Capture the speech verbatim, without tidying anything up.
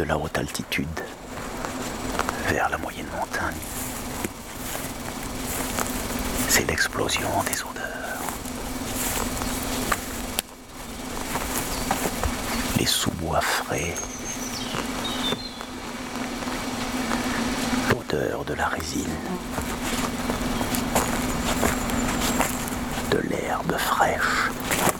de la haute altitude vers la moyenne montagne. C'est l'explosion des odeurs. Les sous-bois frais, l'odeur de la résine, de l'herbe fraîche.